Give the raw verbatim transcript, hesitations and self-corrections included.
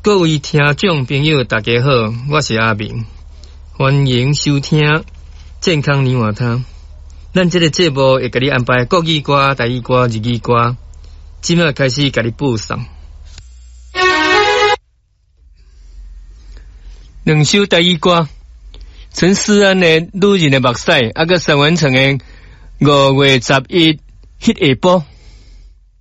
各位听众朋友，大家好，我是阿明，欢迎收听健康年华汤。咱这个节目会给你安排国语歌、台语歌、日语歌，即马开始给你播送。两首台语歌，陈思安的《女人的目屎》，啊个陈文成的《五月十一》迄下晡。